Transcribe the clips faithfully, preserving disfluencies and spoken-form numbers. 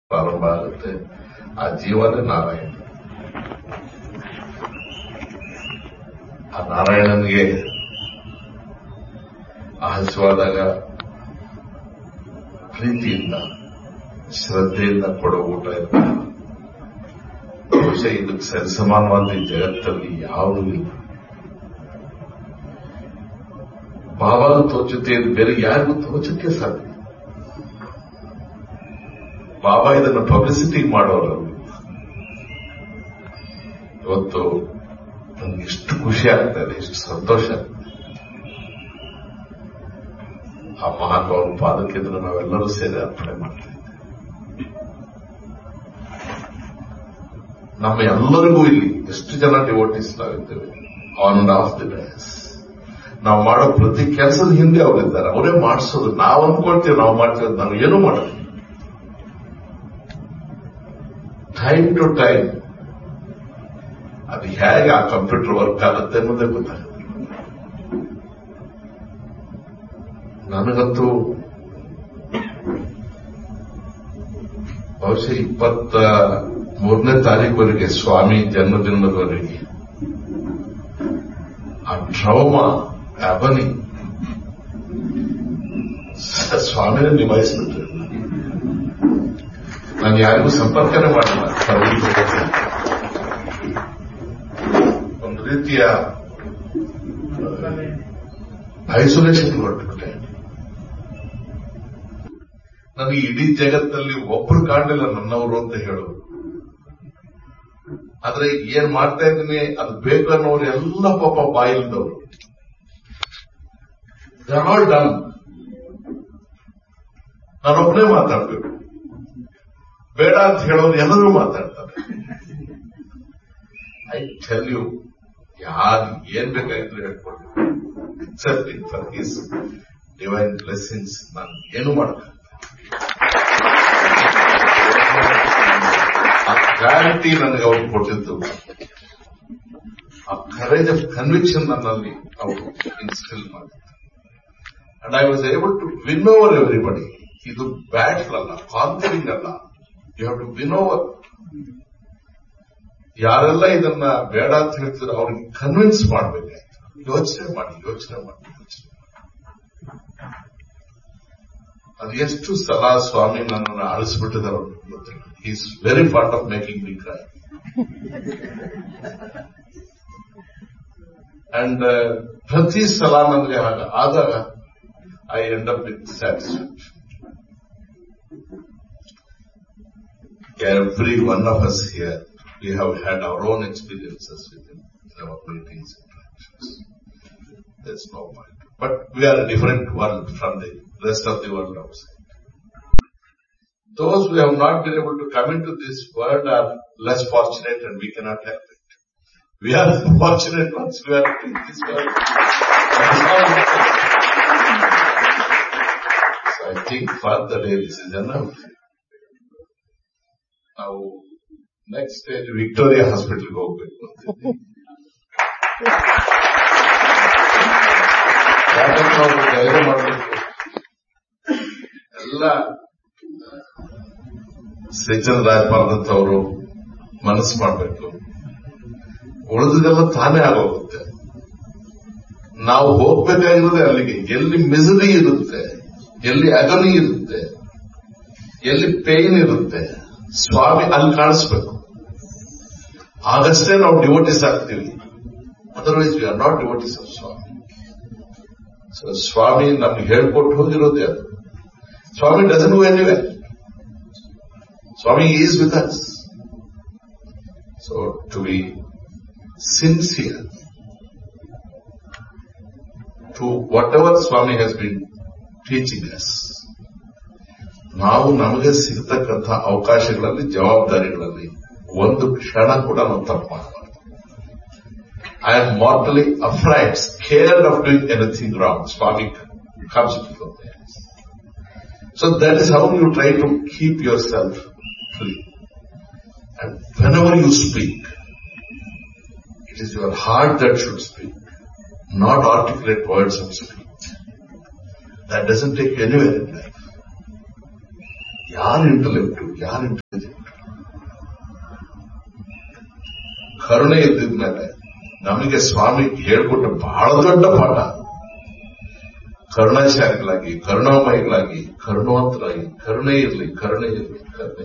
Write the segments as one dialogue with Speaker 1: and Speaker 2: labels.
Speaker 1: ಪ್ರಾರಂಭ ಆಗುತ್ತೆ. ಆ ಜೀವನೇ ನಾರಾಯಣ. ಆ ನಾರಾಯಣನಿಗೆ ಹಸಿವಾದಾಗ ಪ್ರೀತಿಯಿಂದ ಶ್ರದ್ಧೆಯಿಂದ ಕೊಡೋ ಊಟ ಇರುತ್ತೆ. ಬಹುಶಃ ಇದಕ್ಕೆ ಸರಿಸಮಾನವಾದ ಈ ಜಗತ್ತಲ್ಲಿ ಯಾವುದೂ ಇಲ್ಲ. ಬಾಬಾಗ ತೋಚುತ್ತೆ ಬೇರೆ ಯಾರಿಗೂ ತೋಚಕ್ಕೆ ಸಾಧ್ಯ. ಬಾಬಾ ಇದನ್ನು ಪಬ್ಲಿಸಿಟಿ ಮಾಡೋರು. ಇವತ್ತು ನನಗೆ ಎಷ್ಟು ಖುಷಿ ಆಗ್ತದೆ, ಎಷ್ಟು ಸಂತೋಷ ಆಗ್ತದೆ. ಆ ಮಹಾನುಭಾವ ಪಾದಕ್ಕೆ ನಾವೆಲ್ಲರೂ ಸೇರಿ ಅರ್ಪಣೆ ಮಾಡ್ತಾ ಇದ್ದೇವೆ. ನಮ್ಮ ಎಲ್ಲರಿಗೂ ಇಲ್ಲಿ ಎಷ್ಟು ಜನ ಡಿವೋಟೀಸ್ ನಾವಿದ್ದೇವೆ. On and of the days ನಾವು ಮಾಡೋ ಪ್ರತಿ ಕೆಲಸದ ಹಿಂದೆ ಅವರಿದ್ದಾರೆ. ಅವರೇ ಮಾಡಿಸೋದು. ನಾವು ಅಂದ್ಕೊಳ್ತೀವಿ ನಾವು ಮಾಡ್ತೀವಿ, ನಾವು ಏನೂ ಮಾಡೋದು. ಟೈಮ್ ಟು ಟೈಮ್ ಅದು ಹೇಗೆ ಆ ಕಂಪ್ಯೂಟರ್ ವರ್ಕ್ ಆಗುತ್ತೆ ಅನ್ನೋದೇ ಗೊತ್ತಾಗುತ್ತೆ. ನನಗಂತೂ ಬಹುಶಃ ಇಪ್ಪತ್ತ ಮೂರನೇ ತಾರೀಕುವರೆಗೆ ಸ್ವಾಮಿ ಜನ್ಮದಿನದವರೆಗೆ ಆ ಟ್ರೌಮಾ ಅಬನಿ ಸ್ವಾಮಿನೇ ನಿಭಾಯಿಸ್ಬಿಟ್ರೆ. ನಾನು ಯಾರಿಗೂ ಸಂಪರ್ಕನೇ ಮಾಡಿಲ್ಲ. ಒಂದು ರೀತಿಯ ಐಸೋಲೇಷನ್ ಹೊರಟುಬಿಟ್ಟೆ. ನನಗೆ ಇಡೀ ಜಗತ್ತಲ್ಲಿ ಒಬ್ಬರು ಕಾಣಲಿಲ್ಲ ನನ್ನವರು ಅಂತ ಹೇಳೋರು. ಆದ್ರೆ ಏನ್ ಮಾಡ್ತಾ ಇದ್ದೀನಿ ಅದು ಬೇಕು ಅನ್ನೋರು ಎಲ್ಲ ಪಾಪ ಬಾಯಿಲ್ದವರು. All done. ನಾನೊಬ್ಬನೇ ಮಾತಾಡ್ಬೇಕು. ಬೇಡ ಅಂತ ಹೇಳೋರು ಎಲ್ಲರೂ ಮಾತಾಡ್ತಾರೆ. ಐ ಟೆಲ್ ಯು, ಯಾರು ಏನ್ ಬೇಕಾಗಿದ್ರು ಹೇಳ್ಕೊಂಡು accepting for his divine blessings ನಾನು ಏನು ಮಾಡಬೇಕು. ಆ ಕ್ಲಾರಿಟಿ ನನಗೆ ಅವ್ರು ಕೊಟ್ಟಿದ್ದು, ಆ ಕರೇಜ್ ಆಫ್ ಕನ್ವಿಕ್ಷನ್ ನನ್ನಲ್ಲಿ ಅವರು ಇನ್ಸ್ಟಿಲ್ ಮಾಡಿದ್ರು. And I was able to win over everybody. ಇದು ಬ್ಯಾಟಲ್ ಅಲ್ಲ, ಕಾನ್ಕರಿಂಗ್ ಅಲ್ಲ. You have to win over. ಯಾರೆಲ್ಲ ಇದನ್ನ ಬೇಡ ಅಂತ ಹೇಳ್ತಿದ್ರು ಅವ್ರಿಗೆ ಕನ್ವಿನ್ಸ್ ಮಾಡಬೇಕಾಯ್ತು. ಯೋಚನೆ ಮಾಡಿ ಯೋಚನೆ ಮಾಡಿ ಯೋಚನೆ ಮಾಡಿ ಅದು ಎಷ್ಟು ಸಲ ಸ್ವಾಮಿ ನನ್ನನ್ನು ಅಳಿಸ್ಬಿಟ್ಟಿದ್ದಾರೆ ಗೊತ್ತಿಲ್ಲ. Is very part of making me CRY. And ಪ್ರತಿ ಸಲ ನನಗೆ ಆಗ ಆದಾಗ I end up with satisfaction. Every one of us here, we have had our own experiences with him in our meetings, interactions. There's no point. But we are a different world from the rest of the world outside. Those who have not been able to come into this world are less fortunate and we cannot help it. We are fortunate ones who are in this world. So I think for the day this is enough. ನಾವು next stage Victoria ಹಾಸ್ಪಿಟಲ್ಗೆ ಹೋಗ್ಬೇಕು ಅಂತಿದ್ವಿ. ಯಾಕಂದ್ರೆ ನಾವು ಧೈರ್ಯ ಮಾಡಬೇಕು. ಎಲ್ಲ ಸಜ್ಜನ ರಾಯಪಾಲದಂತವರು ಮನಸ್ಸು ಮಾಡಬೇಕು. ಉಳಿದದೆಲ್ಲ ತಾನೇ ಆಗೋಗುತ್ತೆ. ನಾವು ಹೋಗ್ಬೇಕಾಗಿರೋದೇ ಅಲ್ಲಿಗೆ. ಎಲ್ಲಿ ಮಿಸರಿ ಇರುತ್ತೆ, ಎಲ್ಲಿ ಅಗನಿ ಇರುತ್ತೆ, ಎಲ್ಲಿ ಪೇನ್ ಇರುತ್ತೆ, ಸ್ವಾಮಿ ಅಲ್ಲಿ ಕಾಣಿಸ್ಬೇಕು. ಆಗಷ್ಟೇ ನಾವು ಡಿವೋಟೀಸ್ ಆಗ್ತೀವಿ. Otherwise we are not devotees of Swami. So ಸ್ವಾಮಿ ನಮ್ಗೆ ಹೇಳ್ಕೊಟ್ಟು ಹೋಗಿರೋದೇ ಅದು. ಸ್ವಾಮಿ doesn't go anywhere. Swami is with us. So to B sincere to what ever Swami has been teaching us, ನಾವು ನಮಗೆ ಸಿಗತಕ್ಕಂಥ ಅವಕಾಶಗಳಲ್ಲಿ ಜವಾಬ್ದಾರಿಗಳಲ್ಲಿ ಒಂದು ಕ್ಷಣ ಕೂಡ ನಾವು ತಪ್ಪು ಮಾಡಬಾರದು. I am ಮಾರ್ಟಲಿ afraid, scared of doing anything wrong. Swami comes before my ice. So that is how you try to keep your self free. And whenever you speak, it is your heart that should speak, not articulate words of speech. That doesn't take you anywhere in life. ಯಾರು intellect, ಯಾರು intelligent? ಕರುಣೆ ಇದ್ದಿದ್ಮೇಲೆ ನಮಗೆ ಸ್ವಾಮಿ ಹೇಳ್ಕೊಟ್ಟ ಬಹಳ ದೊಡ್ಡ ಪಾಠ. ಕರುಣಾಶಾಲಿಗಳಾಗಿ, ಕರುಣಾಮಯಿಗಳಾಗಿ, ಕರುಣವಂತರಾಗಿ, ಕರುಣೆ ಇರಲಿ, ಕರುಣೆ ಇರಲಿ, ಕರುಣೆ.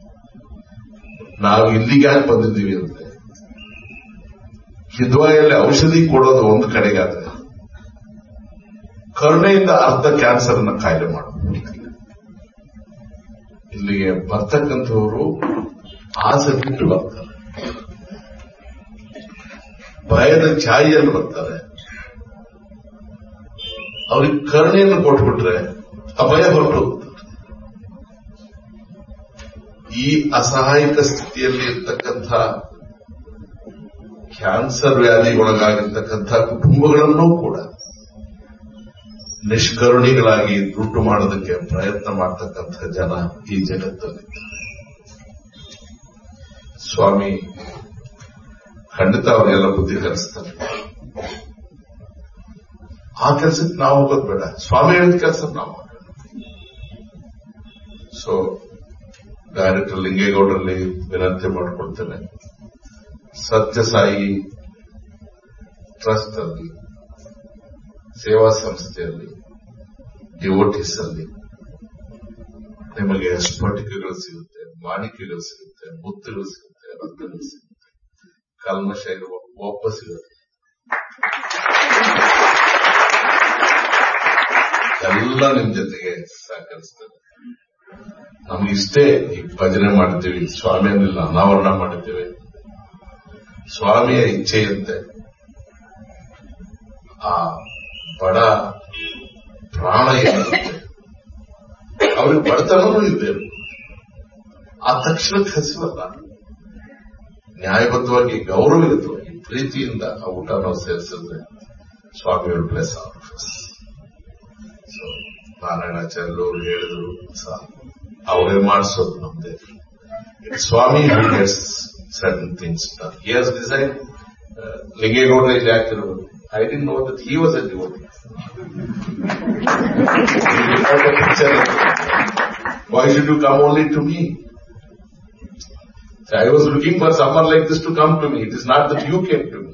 Speaker 1: ನಾವು ಇಲ್ಲಿಗೆ ಯಾಕೆ ಬಂದಿದ್ದೀವಿ ಅಂದ್ರೆ, ಹಿದ್ವಾಯಲ್ಲಿ ಔಷಧಿ ಕೊಡೋದು ಒಂದು ಕಡೆಗಾದ್ರೆ, ಕರುಣೆಯಿಂದ ಅರ್ಧ ಕ್ಯಾನ್ಸರ್ ಅನ್ನ ಕಾಯಿಲೆ ಮಾಡಬಹುದು. ಇಲ್ಲಿಗೆ ಬರ್ತಕ್ಕಂಥವರು ಆಸೆ ಬಿಟ್ಟು ಬರ್ತಾರೆ, ಭಯದ ಛಾಯೆಯಲ್ಲಿ ಬರ್ತಾರೆ. ಅವ್ರಿಗೆ ಕರುಣೆಯನ್ನು ಕೊಟ್ಬಿಟ್ರೆ ಆ ಭಯ ಹೊರಟು ಹೋಗ್ತಾರೆ. ಈ ಅಸಹಾಯಕ ಸ್ಥಿತಿಯಲ್ಲಿ ಇರ್ತಕ್ಕಂಥ ಕ್ಯಾನ್ಸರ್ ವ್ಯಾಧಿಗೊಳಗಾಗಿರ್ತಕ್ಕಂಥ ಕುಟುಂಬಗಳನ್ನೂ ಕೂಡ ನಿಷ್ಕರುಣಿಗಳಾಗಿ ದುಡ್ಡು ಮಾಡೋದಕ್ಕೆ ಪ್ರಯತ್ನ ಮಾಡ್ತಕ್ಕಂಥ ಜನ ಈ ಜಗತ್ತಲ್ಲಿ. ಸ್ವಾಮಿ ಖಂಡಿತ ಅವರಿಗೆಲ್ಲ ಬುದ್ಧಿ ಕಲಿಸ್ತಾರೆ. ಆ ಕೆಲಸಕ್ಕೆ ನಾವು ಹೋಗೋದು ಬೇಡ, ಸ್ವಾಮಿ ಹೇಳಿದ ಕೆಲಸ ನಾವು ಮಾಡೋಣ. ಸೊ ಡೈರೆಕ್ಟರ್ ಲಿಂಗೇಗೌಡರಲ್ಲಿ ವಿನಂತಿ ಮಾಡಿಕೊಳ್ತೇನೆ, ಸತ್ಯಸಾಯಿ ಟ್ರಸ್ಟ್ ಅಲ್ಲಿ, ಸೇವಾ ಸಂಸ್ಥೆಯಲ್ಲಿ, ಡಿವೋಟಿಸ್ ಅಲ್ಲಿ ನಿಮಗೆ ಸ್ಫಟಿಕಗಳು ಸಿಗುತ್ತೆ, ಮಾಣಿಕೆಗಳು ಸಿಗುತ್ತೆ, ಮುತ್ತುಗಳು ಸಿಗುತ್ತೆ, ರತ್ನಗಳು ಸಿಗುತ್ತೆ, ಕಲ್ಮಶ ಇರುವ ಒಬ್ಬ ಸಿಗುತ್ತೆ. ಎಲ್ಲ ನಿಮ್ ಜೊತೆಗೆ ಸಹಕರಿಸ್ತದೆ. ನಮಗಿಷ್ಟೇ ಈ ಭಜನೆ ಮಾಡ್ತೀವಿ, ಸ್ವಾಮಿಯನ್ನೆಲ್ಲ ಅನಾವರಣ ಮಾಡಿದ್ದೇವೆ. ಸ್ವಾಮಿಯ ಇಚ್ಛೆಯಂತೆ ಆ ಬಡ ಪ್ರಾಣ ಏನಿರುತ್ತೆ ಅವ್ರಿಗೆ ಬಡತನೂ ಇದೆ, ಆ ತಕ್ಷಣಕ್ಕೆ ಹಸಿವಲ್ಲ, ನ್ಯಾಯಬದ್ಧವಾಗಿ ಗೌರವಯುತವಾಗಿ ಪ್ರೀತಿಯಿಂದ ಆ ಊಟ ನಾವು ಸೇರಿಸಿದ್ರೆ ಸ್ವಾಮಿಯವರು bless R of us. So ನಾರಾಯಣಾಚಾರ್ಯರು ಅವರು ಹೇಳಿದ್ರು ಸಹ ಅವರೇ ಮಾಡಿಸೋದು ನಮ್ದೇ. ಸ್ವಾಮಿ ಹೂ gets certain things. He has design. ಲಿಂಗೇಗೌಡರ ಇಲ್ಲಿ ಆಗ್ತಿರ್ಬೋದು. I didn't know that he was a devotee. Why should you come only to me? So I was looking for someone like this to come to me. It is not that you came to me.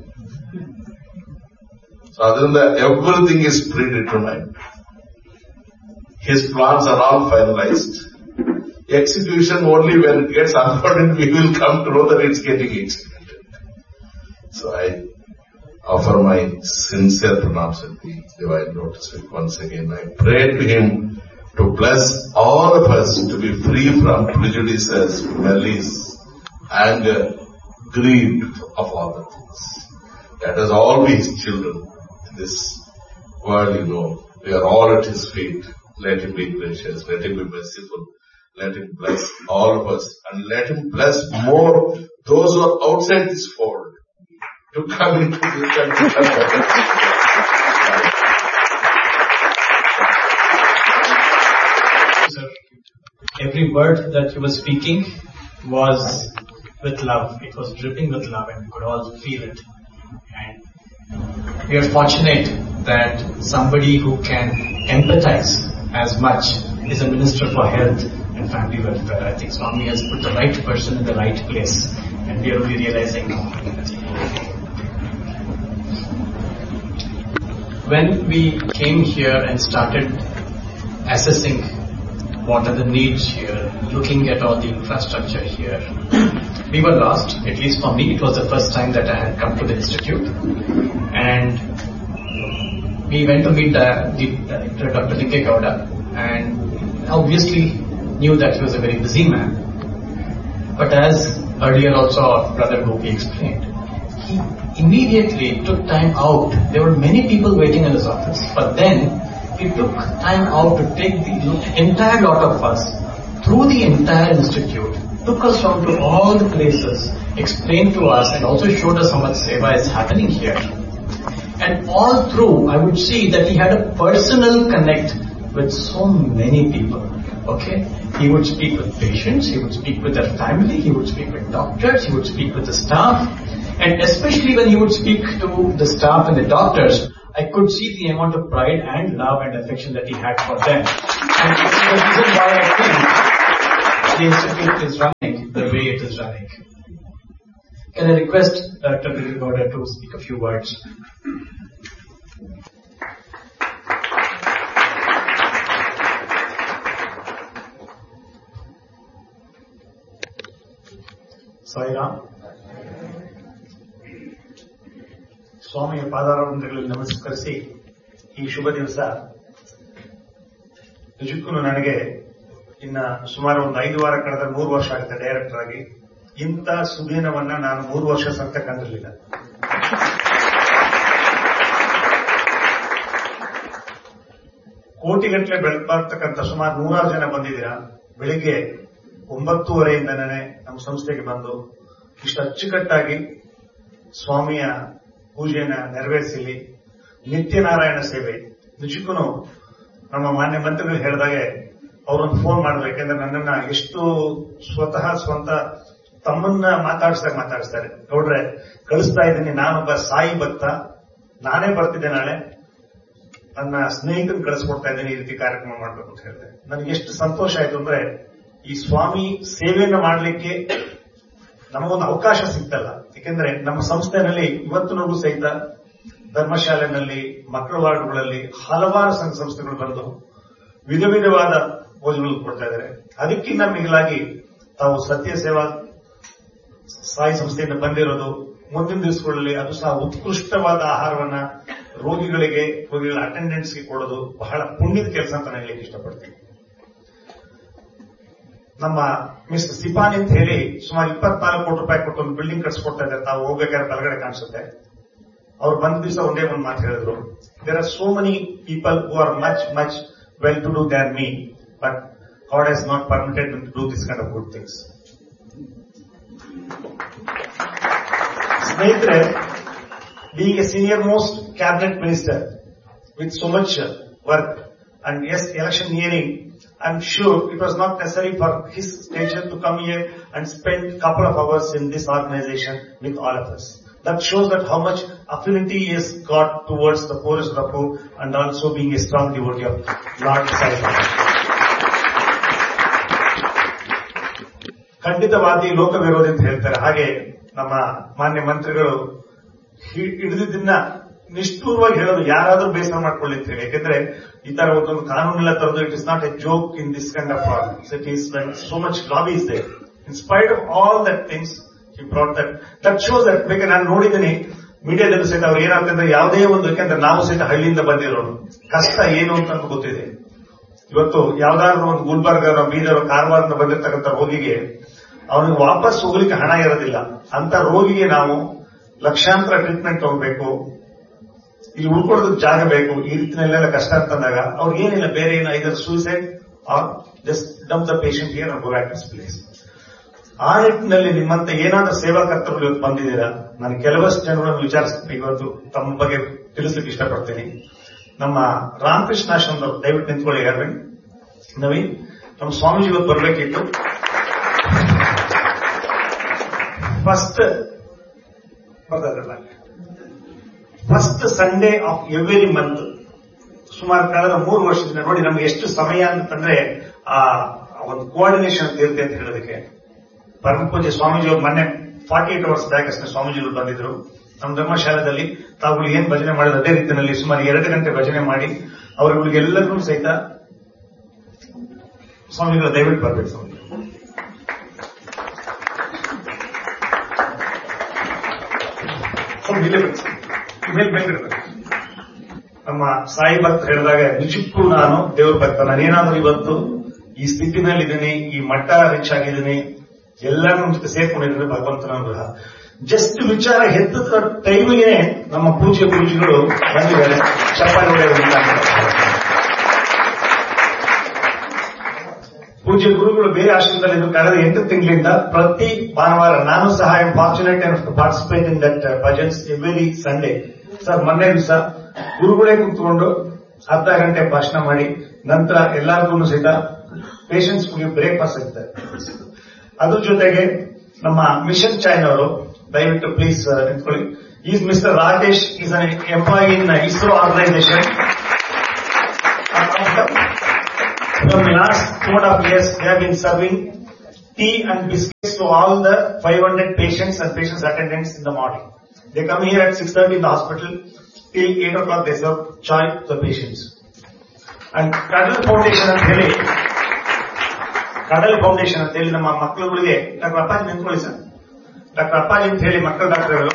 Speaker 1: So other than that, everything is predetermined. His plans are all finalized. Execution only when it gets unfolded, we will come to know that it's getting executed. So I offer my sincere pranams at the Divine Lotus Feet once again. I pray to him to bless all of us to be free from prejudices, malice, anger, greed of all the things. Let us all be his children in this world, you know. We are all at his feet. Let him be gracious. Let him be merciful. Let him bless all of us. And let him bless more those who are outside this fold to come into this country.
Speaker 2: Sir, every word that you were speaking was with love. It was dripping with love and we could all feel it. And we are fortunate that somebody who can empathize as much is a Minister for Health and Family Welfare. I think Swami has put the right person in the right place and we are only realizing now. When we came here and started assessing what are the needs here, looking at all the infrastructure here, we were lost. At least for me, it was the first time that I had come to the institute. And we went to meet the, the director, Doctor Linkegowda, and obviously knew that he was a very busy man. But as earlier also Brother Gopi explained, he immediately took time out. There were many people waiting in his office, but then he took time out to take the entire lot of us through the entire institute, took us down to all the places, explained to us and also showed us how much seva is happening here. And all through, I would see that he had a personal connect with so many people. Okay? He would speak with patients, he would speak with their family, he would speak with doctors, he would speak with the staff. And especially when he would speak to the staff and the doctors, I could see the amount of pride and love and affection that he had for them. And this is the reason why I think the institute is running the way it is running. Can I request Doctor Girigoda to speak a few words?
Speaker 3: Sairam. ಸ್ವಾಮಿಯ ಪಾದಾರವಿಂದಗಳಲ್ಲಿ ನಮಸ್ಕರಿಸಿ ಈ ಶುಭ ದಿವಸ ನಿಜಕ್ಕೂ ನನಗೆ ಇನ್ನ ಸುಮಾರು ಒಂದು ಐದು ವಾರ ಕಳೆದ ಮೂರು ವರ್ಷ ಆಗುತ್ತೆ ಡೈರೆಕ್ಟರ್ ಆಗಿ. ಇಂಥ ಸುದಿನವನ್ನ ನಾನು ಮೂರು ವರ್ಷ ಸಂತ ಕಂಡಿರಲಿಲ್ಲ. ಕೋಟಿಗಟ್ಟಲೆ ಬೆಳಗ್ತಕ್ಕಂಥ ಸುಮಾರು ನೂರಾರು ಜನ ಬಂದಿದ್ದೀರಾ. ಬೆಳಿಗ್ಗೆ ಒಂಬತ್ತೂವರೆಯಿಂದನೇ ನಮ್ಮ ಸಂಸ್ಥೆಗೆ ಬಂದು ಇಷ್ಟು ಅಚ್ಚುಕಟ್ಟಾಗಿ ಸ್ವಾಮಿಯ ಪೂಜೆಯನ್ನ ನೆರವೇರಿಸಲಿ. ನಿತ್ಯ ನಾರಾಯಣ ಸೇವೆ ನಿಜಕ್ಕೂ ನಮ್ಮ ಮಾನ್ಯ ಮಂತ್ರಿಗಳು ಹೇಳಿದಾಗೆ ಅವರೊಂದು ಫೋನ್ ಮಾಡಿದ್ರು. ಯಾಕೆಂದ್ರೆ ನನ್ನನ್ನ ಎಷ್ಟು ಸ್ವತಃ ಸ್ವಂತ ತಮ್ಮನ್ನ ಮಾತಾಡಿಸ್ದಾಗ ಮಾತಾಡಿಸ್ತಾರೆ. ನೋಡ್ರೆ ಕಳಿಸ್ತಾ ಇದ್ದೀನಿ, ನಾನೊಬ್ಬ ಸಾಯಿ ಭಕ್ತ, ನಾನೇ ಬರ್ತಿದ್ದೆ ನಾಳೆ, ನನ್ನ ಸ್ನೇಹಿತರನ್ನು ಕಳಿಸ್ಕೊಡ್ತಾ ಇದ್ದೀನಿ, ಈ ರೀತಿ ಕಾರ್ಯಕ್ರಮ ಮಾಡಬೇಕು ಅಂತ ಹೇಳಿದೆ. ನನಗೆ ಎಷ್ಟು ಸಂತೋಷ ಆಯ್ತು ಅಂದ್ರೆ ಈ ಸ್ವಾಮಿ ಸೇವೆಯನ್ನ ಮಾಡಲಿಕ್ಕೆ ನಮಗೊಂದು ಅವಕಾಶ ಸಿಗ್ತಲ್ಲ. ಯಾಕೆಂದ್ರೆ ನಮ್ಮ ಸಂಸ್ಥೆನಲ್ಲಿ ಇವತ್ತಿನವರೆಗೂ ಸಹಿತ ಧರ್ಮಶಾಲೆನಲ್ಲಿ, ಮಕ್ಕಳ ವಾರ್ಡ್ಗಳಲ್ಲಿ ಹಲವಾರು ಸಂಘ ಸಂಸ್ಥೆಗಳು ಬಂದು ವಿಧ ವಿಧವಾದ ಭೋಜನಗಳು ಕೊಡ್ತಾ ಇದ್ದಾರೆ. ಅದಕ್ಕಿಂತ ಮಿಗಿಲಾಗಿ ತಾವು ಸತ್ಯ ಸೇವಾ ಸಾಯಿ ಸಂಸ್ಥೆಯಿಂದ ಬಂದಿರೋದು, ಮುಂದಿನ ದಿವಸಗಳಲ್ಲಿ ಅದು ಸಹ ಉತ್ಕೃಷ್ಟವಾದ ಆಹಾರವನ್ನ ರೋಗಿಗಳಿಗೆ, ರೋಗಿಗಳ ಅಟೆಂಡೆನ್ಸ್ಗೆ ಕೊಡೋದು ಬಹಳ ಪುಣ್ಯದ ಕೆಲಸ ಅಂತ ನಾನು ಹೇಳಲಿಕ್ಕೆ ಇಷ್ಟಪಡ್ತೀನಿ. ನಮ್ಮ ಮಿಸ್ಟರ್ ಸಿಪಾನಿ ಅಂತ ಹೇಳಿ ಸುಮಾರು ಇಪ್ಪತ್ನಾಲ್ಕು ಕೋಟಿ ರೂಪಾಯಿ ಕೊಟ್ಟು ಒಂದು ಬಿಲ್ಡಿಂಗ್ ಕಟ್ಸ್ಕೊಡ್ತಾ ಇದ್ದಾರೆ. ತಾವು ಹೋಗ್ಬೇಕಾದ್ರೆ ಬಲಗಡೆ ಕಾಣಿಸುತ್ತೆ. ಅವ್ರು ಬಂದ ದಿವಸ ಒಂದೇ ಒಂದು ಮಾತು ಹೇಳಿದ್ರು, there are so many people who are much much well to do than me, but god has not permitted to do this kind of good things. ಸ್ನೇಹಿತರೆ, being a senior most cabinet minister with so much work and yes, election nearing, I'm sure it was not necessary for his station to come here and spend a couple of hours in this organization with all of us. That shows that how much affinity he has got towards the poorest of the poor and also being a strong devotee of Lord Sai Baba. ಖಂಡಿತವಾದಿ ಲೋಕ ವಿರೋಧಿ ಅಂತ ಹೇಳ್ತಾರೆ. ಹಾಗೆ ನಮ್ಮ ಮಾನ್ಯ ಮಂತ್ರಿಗಳು ಹಿಡಿದಿದ್ದನ್ನ ನಿಷ್ಠೂರವಾಗಿ ಹೇಳೋದು, ಯಾರಾದ್ರೂ ಬೇಸರ ಮಾಡ್ಕೊಳ್ಳಿ ಅಂತ ಹೇಳಿ. ಯಾಕೆಂದ್ರೆ ಈ ತರ ಒಂದೊಂದು ಕಾನೂನೆಲ್ಲ ತರದು, it is not A joke in this kind of problems. It is when so much lobby is there. In spite of all that things he brought that. That shows that. ಬೇಕಾದ್ರೆ ನಾನು ನೋಡಿದ್ದೀನಿ ಮೀಡಿಯಾದಲ್ಲೂ ಸಹಿತ ಅವ್ರು ಏನಾಗ್ತಂದ್ರೆ ಯಾವುದೇ ಒಂದು, ಯಾಕೆಂದ್ರೆ ನಾವು ಸಹಿತ ಹಳ್ಳಿಯಿಂದ ಬಂದಿರೋರು, ಕಷ್ಟ ಏನು ಅಂತ ಗೊತ್ತಿದೆ. ಇವತ್ತು ಯಾವ್ದಾದ್ರು ಒಂದು ಗುಲ್ಬರ್ಗ, ಬೀದರ್, ಕಾರವಾರದಿಂದ ಬಂದಿರತಕ್ಕಂಥ ರೋಗಿಗೆ ಅವನಿಗೆ ವಾಪಸ್ ಹೋಗ್ಲಿಕ್ಕೆ ಹಣ ಇರೋದಿಲ್ಲ. ಅಂತ ರೋಗಿಗೆ ನಾವು ಲಕ್ಷಾಂತರ ಟ್ರೀಟ್ಮೆಂಟ್ ತಗೋಬೇಕು, ಇಲ್ಲಿ ಉಳ್ಕೊಳ್ಳೋದಕ್ಕೆ ಜಾಗ ಬೇಕು, ಈ ರೀತಿಯಲ್ಲೆಲ್ಲ ಕಷ್ಟ ಅಂತಂದಾಗ ಅವ್ರಿಗೆ ಏನಿಲ್ಲ, ಬೇರೆ ಏನು, ಐದರ್ suicide are just dump the patient here are go back to place. ಆ ನಿಟ್ಟಿನಲ್ಲಿ ನಿಮ್ಮಂತ ಏನಾದ್ರೂ ಸೇವಾ ಕರ್ತವ್ಯ ಇವತ್ತು ಬಂದಿದ್ದೀರಾ. ನಾನು ಕೆಲವಷ್ಟು ಜನರನ್ನು ವಿಚಾರಿಸ್ತೀನಿ, ಇವತ್ತು ತಮ್ಮ ಬಗ್ಗೆ ತಿಳಿಸಲಿಕ್ಕೆ ಇಷ್ಟಪಡ್ತೀನಿ. ನಮ್ಮ ರಾಮಕೃಷ್ಣ ಆಶ್ರಮದವರು ದಯವಿಟ್ಟು ನಿಂತ್ಕೊಳ್ಳಿ. ಅರವಿಂದ್, ನವೀನ್, ನಮ್ಮ ಸ್ವಾಮೀಜಿ ಇವತ್ತು ಬರಬೇಕಿತ್ತು. ಫಸ್ಟ್ ಬರ್ತಾರಲ್ಲ, first Sunday of every month ಸುಮಾರು ಕಳೆದ ಮೂರು ವರ್ಷದಿಂದ ನೋಡಿ ನಮ್ಗೆ ಎಷ್ಟು ಸಮಯ ಅಂತಂದ್ರೆ ಆ ಒಂದು ಕೋಆರ್ಡಿನೇಷನ್ ಇರುತ್ತೆ ಅಂತ ಹೇಳೋದಕ್ಕೆ. ಪರಮ ಪೂಜ್ಯ ಸ್ವಾಮೀಜಿಯವರು ಮೊನ್ನೆ ಫಾರ್ಟಿ ಏಟ್ ಅವರ್ಸ್ ಬ್ಯಾಕ್ ಅಷ್ಟೇ ಸ್ವಾಮೀಜಿಗಳು ಬಂದಿದ್ರು ನಮ್ಮ ಧರ್ಮಶಾಲೆಯಲ್ಲಿ. ತಾವುಗಳು ಏನ್ ಭಜನೆ ಮಾಡಿದ ಅದೇ ರೀತಿಯಲ್ಲಿ ಸುಮಾರು ಎರಡು ಗಂಟೆ ಭಜನೆ ಮಾಡಿ ಅವರುಗಳಿಗೆಲ್ಲರೂ ಸಹಿತ ಸ್ವಾಮಿಗಳು ದಯವಿಟ್ಟು ಬರ್ಬೇಕು. ಸ್ವಾಮಿ ನಮ್ಮ ಸಾಯಿ ಭಕ್ತರು ಹೇಳಿದಾಗ ನಿಜಕ್ಕೂ ನಾನು ದೇವ್ರ ಭಕ್ತ. ನಾನೇನಾದ್ರೂ ಇವತ್ತು ಈ ಸ್ಥಿತಿನಲ್ಲಿ ಇದ್ದೀನಿ, ಈ ಮಟ್ಟ ರೀಚ್ ಆಗಿದ್ದೀನಿ, ಎಲ್ಲರೂ ಜೊತೆ ಸೇರ್ಕೊಂಡಿದ್ರೆ ಭಗವಂತನ ಅನುಗ್ರಹ. ಜಸ್ಟ್ ವಿಚಾರ ಎತ್ತದ ಟೈಮಿಗೆ ನಮ್ಮ ಪೂಜ್ಯ ಗುರುಜಿಗಳು ಬಂದಿದ್ದಾರೆ. ಚಪ್ಪಾಳೆ ಹೊಡೆಯೋದ್ರಿಂದ ಪೂಜ್ಯ ಗುರುಗಳು ಬೇರೆ ಆಶ್ರಮದಲ್ಲಿ ಕಳೆದ ಎಂಟು ತಿಂಗಳಿಂದ ಪ್ರತಿ ಭಾನುವಾರ ನಾನು ಸಹ I am fortunate and participate in that bhajans every Sunday. Sir ಮೊನ್ನೆ ದಿವಸ ಗುರುಗಳೇ ಕುತ್ಕೊಂಡು ಅರ್ಧ ಗಂಟೆ ಭಾಷಣ ಮಾಡಿ ನಂತರ ಎಲ್ಲರಿಗೂ ಸಹಿತ ಪೇಷಂಟ್ಸ್ಗೆ ಬ್ರೇಕ್ಫಾಸ್ಟ್ ಸಿಗ್ತಾರೆ. ಅದ್ರ ಜೊತೆಗೆ ನಮ್ಮ ಮಿಷನ್ ಚಾಯ್ನ್ ಅವರು ದಯವಿಟ್ಟು ಪ್ಲೀಸ್ ನಿಂತ್ಕೊಳ್ಳಿ. Is mister Rakesh is an employee in ISRO organisation. From the last four and a half years, they have been serving tea and biscuits to all the five hundred patients and patients attendants in the morning. They come here at six thirty in the hospital. Till eight o'clock they serve chai to the patients. And Kadal Foundation ಅಂತ ಹೇಳಿ ಕಡಲ್ foundation ಅಂತ ಹೇಳಿ ನಮ್ಮ ಮಕ್ಕಳುಗಳಿಗೆ doctor ಅಪ್ಪಾಜಿ ನಿಂತ್ಕೊಳ್ಳಿ sir. Doctor ಅಪ್ಪಾಜಿ ಅಂತ ಹೇಳಿ ಮಕ್ಕಳ ಡಾಕ್ಟರ್ಗಳು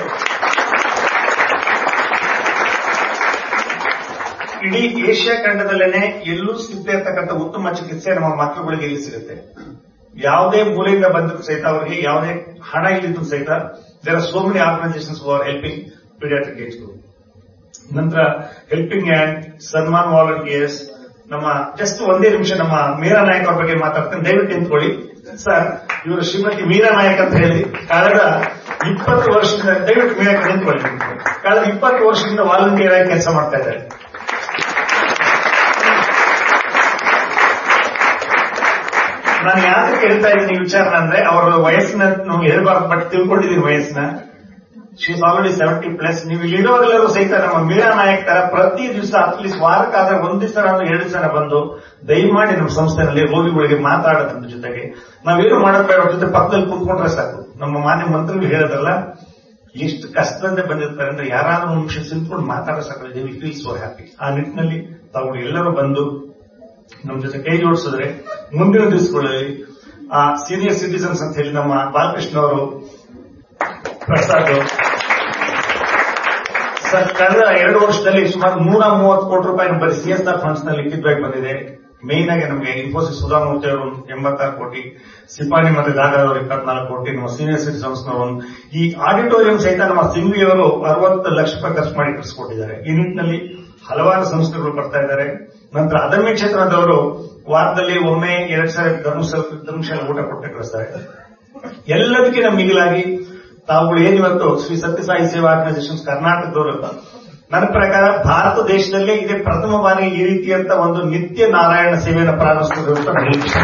Speaker 3: ಇಡೀ ಏಷ್ಯಾ ಖಂಡದಲ್ಲೇನೆ ಎಲ್ಲೂ ಸಿಗದೇ ಇರ್ತಕ್ಕಂಥ ಉತ್ತಮ ಚಿಕಿತ್ಸೆ ನಮ್ಮ ಮಕ್ಕಳುಗಳಿಗೆ ಇಲ್ಲಿ ಸಿಗುತ್ತೆ. ಯಾವುದೇ ಮೂಲೆಯಿಂದ ಬಂದರೂ ಸಹಿತ ಅವರಿಗೆ ಯಾವುದೇ ಹಣ ಇಲ್ಲಿದ್ದು ಸಹಿತ there are so many organisations for helping paediatric age group. ನಂತರ ಹೆಲ್ಪಿಂಗ್ ಹ್ಯಾಂಡ್, ಸನ್ಮಾನ್ ವಾಲಂಟಿಯರ್ಸ್. ನಮ್ಮ ಜಸ್ಟ್ ಒಂದೇ ನಿಮಿಷ ನಮ್ಮ ಮೀರಾ ನಾಯಕ್ ಅವ್ರ ಬಗ್ಗೆ ಮಾತಾಡ್ತೇನೆ, ದಯವಿಟ್ಟು ನಿಂತ್ಕೊಳ್ಳಿ ಸರ್. ಇವರು ಶ್ರೀಮತಿ ಮೀರಾ ನಾಯಕ್ ಅಂತ ಹೇಳಿ ಕಳೆದ ಇಪ್ಪತ್ತು ವರ್ಷದಿಂದ, ದಯವಿಟ್ಟು ಮೀರಾ ನಿಂತ್ಕೊಳ್ಳಿ, ಕಳೆದ ಇಪ್ಪತ್ತು ವರ್ಷದಿಂದ ವಾಲಂಟಿಯರ್ ಆಗಿ ಕೆಲಸ ಮಾಡ್ತಾ ಇದ್ದಾರೆ. ನಾನು ಯಾಕೆ ಹೇಳ್ತಾ ಇದ್ದೀನಿ ಈ ವಿಚಾರನ ಅಂದ್ರೆ ಅವರ ವಯಸ್ಸಿನ ಹೇಳ್ಬಾರ್ದು, ಬಟ್ ತಿಳ್ಕೊಂಡಿದ್ದೀನಿ ವಯಸ್ಸನ್ನ. She is already seventy plus. ನೀವು ಇಲ್ಲಿರೋರೆಲ್ಲರೂ ಸಹಿತ ನಮ್ಮ ಮೀರಾ ನಾಯಕ್ ತರ ಪ್ರತಿ ದಿವಸ ಅಟ್ಲೀಸ್ಟ್ ವಾರಕ್ಕಾದ್ರೆ ಒಂದ್ ದಿವಸ ನಾನು ಎರಡು ದಿವಸ ಬಂದು ದಯಮಾಡಿ ನಮ್ಮ ಸಂಸ್ಥೆನಲ್ಲಿ ರೋಗಿಗಳಿಗೆ ಮಾತಾಡೋದ್ರ ಜೊತೆಗೆ ನಾವೇನು ಮಾಡೋಕೆ ಅವ್ರ ಜೊತೆ ಪಕ್ಕದಲ್ಲಿ ಕೂತ್ಕೊಂಡ್ರೆ ಸಾಕು. ನಮ್ಮ ಮಾನ್ಯ ಮಂತ್ರಿಗಳು ಹೇಳೋದಲ್ಲ, ಎಷ್ಟು ಕಷ್ಟದಿಂದ ಬಂದಿರ್ತಾರೆ ಅಂದ್ರೆ ಯಾರಾದ್ರೂ ಒಂದು ನಿಮಿಷ ಸಿಂತ್ಕೊಂಡು ಮಾತಾಡೋ ಸಾಕು, they will feel so happy. ಆ ನಿಟ್ಟಿನಲ್ಲಿ ತಾವು ಎಲ್ಲರೂ ಬಂದು ನಮ್ಮ ಜೊತೆ ಕೈ ಜೋಡಿಸಿದ್ರೆ ಮುಂದಿನ ದಿವಸಗಳಲ್ಲಿ ಆ ಸೀನಿಯರ್ ಸಿಟಿಸನ್ಸ್ ಅಂತ ಹೇಳಿ ನಮ್ಮ ಬಾಲಕೃಷ್ಣ ಅವರು, ಪ್ರಸಾದ್ ಸರ್, ಕಳೆದ ಎರಡು ವರ್ಷದಲ್ಲಿ ಸುಮಾರು ನೂರ ಮೂವತ್ತು ಕೋಟಿ ರೂಪಾಯಿ ಬರೀ ಸಿಎಸ್ಆರ್ ಫಂಡ್ಸ್ ನಲ್ಲಿ ಲಿಖಿತವಾಗಿ ಬಂದಿದೆ. ಮೇನ್ ಆಗಿ ನಮಗೆ ಇನ್ಫೋಸಿಸ್ ಸುಧಾಮೂರ್ತಿ ಅವರು ಎಂಬತ್ತಾರು ಕೋಟಿ, ಸಿಪಾನಿ ಮತ್ತು ಜಾಗದವರು ಇಪ್ಪತ್ನಾಲ್ಕು ಕೋಟಿ, ನಮ್ಮ ಸೀನಿಯರ್ ಸಿಟಿಸನ್ಸ್ ನವರು, ಈ ಆಡಿಟೋರಿಯಂ ಸಹಿತ ನಮ್ಮ ಸಿಂಘಿಯವರು ಅರವತ್ತು ಲಕ್ಷ ರೂಪಾಯಿ ಖರ್ಚು ಮಾಡಿ ಕಳಿಸಿಕೊಟ್ಟಿದ್ದಾರೆ. ಈ ನಿಟ್ಟಿನಲ್ಲಿ ಹಲವಾರು ಸಂಸ್ಥೆಗಳು ಬರ್ತಾ ಇದ್ದಾರೆ. ನಂತರ ಅಧರ್ಮಿ ಕ್ಷೇತ್ರದವರು ವಾರದಲ್ಲಿ ಒಮ್ಮೆ ಎರಡು ಸಾವಿರ ಧರ್ಮಶಾಲ ಧರ್ಮಶಾಲ ಊಟ ಕೊಟ್ಟೆ ಕಳಿಸ್ತಾರೆ. ಎಲ್ಲದಕ್ಕಿಂತ ಮಿಗಿಲಾಗಿ ತಾವುಗಳು ಏನಿವತ್ತು ಶ್ರೀ ಸತ್ಯಸಾಯಿ ಸೇವಾ ಆರ್ಗನೈಸೇಷನ್ಸ್ ಕರ್ನಾಟಕದವರು, ನನ್ನ ಪ್ರಕಾರ ಭಾರತ ದೇಶದಲ್ಲೇ ಇದೇ ಪ್ರಥಮ ಬಾರಿ ಈ ರೀತಿಯಂತ ಒಂದು ನಿತ್ಯ ನಾರಾಯಣ ಸೇವೆಯನ್ನು ಪ್ರಾರಂಭಿಸಿದ್ರು ಅಂತ ಹೇಳಿ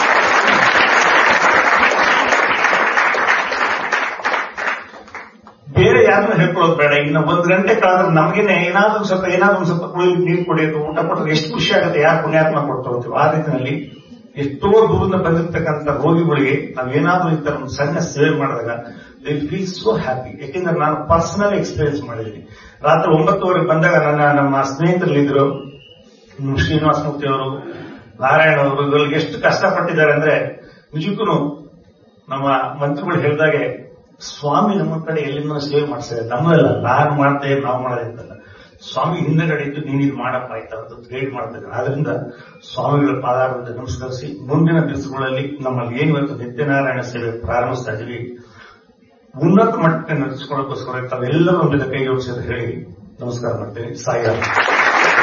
Speaker 3: ಬೇರೆ ಯಾರನ್ನು ಹೇಳ್ಕೊಳ್ಳೋದು ಬೇಡ. ಇನ್ನು ಒಂದ್ ಗಂಟೆ ಕಳೆದ್ರೆ ನಮಗೇನೆ ಏನಾದ್ರೂ ಸ್ವಲ್ಪ ಏನಾದ್ರೂ ಸ್ವಲ್ಪ ಕುಡಿಯೋದು, ನೀರು ಕುಡಿಯೋದು, ಊಟ ಕೊಟ್ಟರೆ ಎಷ್ಟು ಖುಷಿ ಆಗುತ್ತೆ. ಯಾರು ಪುಣ್ಯಾತ್ಮ ಕೊಡ್ತಾ ಹೋಗ್ತೀವಿ. ಆ ರೀತಿಯಲ್ಲಿ ಎಷ್ಟೋ ದೂರದಿಂದ ಬಂದಿರತಕ್ಕಂಥ ರೋಗಿಗಳಿಗೆ ನಾವೇನಾದ್ರೂ ಈ ತರ ಒಂದು ಸಣ್ಣ ಸೇವೆ ಮಾಡಿದಾಗ ದೇ ಫೀಲ್ ಸೋ ಹ್ಯಾಪಿ. ಯಾಕೆಂದ್ರೆ ನಾನು ಪರ್ಸನಲ್ ಎಕ್ಸ್ಪೀರಿಯನ್ಸ್ ಮಾಡಿದ್ದೀನಿ. ರಾತ್ರಿ ಒಂಬತ್ತುವರೆಗೆ ಬಂದಾಗ ನನ್ನ ನಮ್ಮ ಸ್ನೇಹಿತರಲ್ಲಿದ್ರು ಶ್ರೀನಿವಾಸ ಮೂರ್ತಿ ಅವರು, ನಾರಾಯಣ ಅವರು, ಇವ್ರಿಗೆ ಎಷ್ಟು ಕಷ್ಟಪಟ್ಟಿದ್ದಾರೆ ಅಂದ್ರೆ ನಿಜಕ್ಕೂ ನಮ್ಮ ಮಂತ್ರಿಗಳು ಹೇಳಿದಾಗೆ ಸ್ವಾಮಿ ನಮ್ಮ ಕಡೆ ಎಲ್ಲಿಂದ ಸೇವೆ ಮಾಡಿಸಿದೆ. ನಮ್ಮದಲ್ಲ, ನಾನು ಮಾಡ್ತೇವೆ ನಾವು ಮಾಡೋದಿದ್ದಲ್ಲ, ಸ್ವಾಮಿ ಹಿಂದೆಗಡೆ ಇದ್ದು ನೀನು ಇದು ಮಾಡಪ್ಪ ಆಯ್ತಾ ಅಂತ ಗೈಡ್ ಮಾಡ್ತಾರೆ. ಆದ್ರಿಂದ ಸ್ವಾಮಿಗಳ ಪಾದಾರದಿಂದ ನಮಸ್ಕರಿಸಿ ಮುಂದಿನ ದಿವಸಗಳಲ್ಲಿ ನಮ್ಮಲ್ಲಿ ಏನು ಇವತ್ತು ನಿತ್ಯನಾರಾಯಣ ಸೇವೆ ಪ್ರಾರಂಭಿಸ್ತಾ ಇದೀವಿ, ಉನ್ನತ ಮಟ್ಟಕ್ಕೆ ನಡೆಸಿಕೊಳ್ಳೋಕ್ಕೋಸ್ಕರ ತಾವೆಲ್ಲರೂ ಒಂದಿನ ಕೈ ಜೋಡಿಸಿ ಅಂತ ಹೇಳಿ ನಮಸ್ಕಾರ ಮಾಡ್ತೇನೆ. ಸಾಯಿ